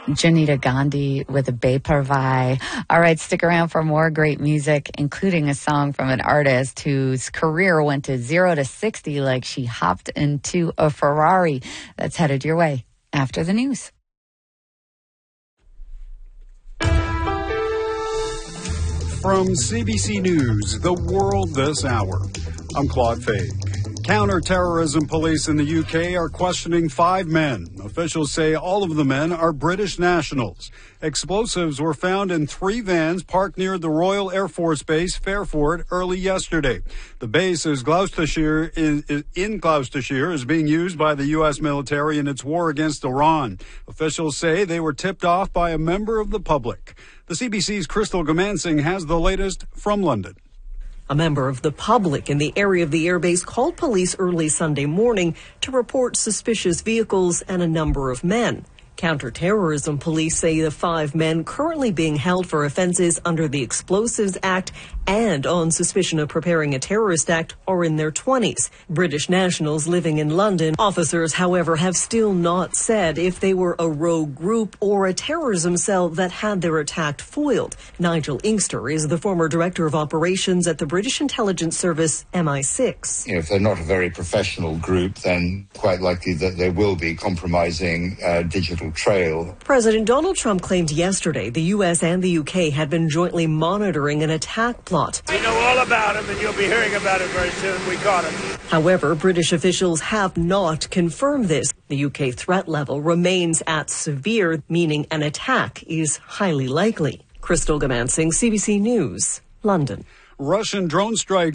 Janita Gandhi with a Beparvai. All right, stick around for more great music, including a song from an artist whose career went to 0 to 60 like she hopped into a Ferrari. That's headed your way after the news. From CBC News, The World This Hour, I'm Claude Fay. Counter-terrorism police in the UK are questioning 5 men. Officials say all of the men are British nationals. Explosives were found in 3 vans parked near the Royal Air Force Base, Fairford, early yesterday. The base in Gloucestershire is being used by the U.S. military in its war against Iran. Officials say they were tipped off by a member of the public. The CBC's Crystal Gamansing has the latest from London. A member of the public in the area of the airbase called police early Sunday morning to report suspicious vehicles and a number of men. Counter-terrorism police say the 5 men currently being held for offenses under the Explosives Act and on suspicion of preparing a terrorist act are in their 20s. British nationals living in London. Officers, however, have still not said if they were a rogue group or a terrorism cell that had their attack foiled. Nigel Inkster is the former director of operations at the British intelligence service MI6. If they're not a very professional group, then quite likely that they will be compromising digital trail. President Donald Trump claimed yesterday the U.S. and the U.K. had been jointly monitoring an attack plot. We know all about him, and you'll be hearing about it very soon. We caught him. However, British officials have not confirmed this. The U.K. threat level remains at severe, meaning an attack is highly likely. Crystal Gamansing, CBC News, London. Russian drone strikes